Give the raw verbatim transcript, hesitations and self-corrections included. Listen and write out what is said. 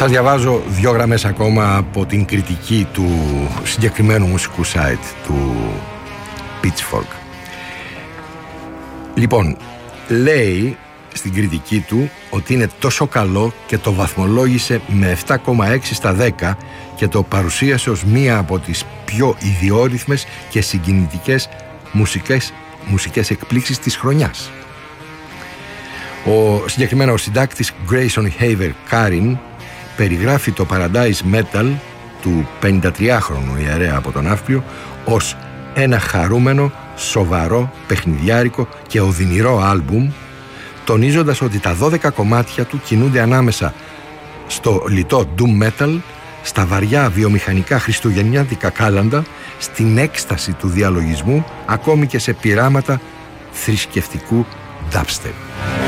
Σας διαβάζω δύο γραμμές ακόμα από την κριτική του συγκεκριμένου μουσικού site του Pitchfork. Λοιπόν, λέει στην κριτική του ότι είναι τόσο καλό και το βαθμολόγησε με επτά κόμμα έξι στα δέκα και το παρουσίασε ως μία από τις πιο ιδιόρυθμες και συγκινητικές μουσικές, μουσικές εκπλήξεις της χρονιάς. Ο συγκεκριμένος συντάκτης Grayson Haver Karin περιγράφει το Paradise Metal του πενηντατριάχρονου ιερέα από τον Ναύπλιο ως ένα χαρούμενο, σοβαρό, παιχνιδιάρικο και οδυνηρό άλμπουμ, τονίζοντας ότι τα δώδεκα κομμάτια του κινούνται ανάμεσα στο λιτό doom metal, στα βαριά βιομηχανικά χριστουγεννιάτικα κάλαντα, στην έκσταση του διαλογισμού, ακόμη και σε πειράματα θρησκευτικού dubstep.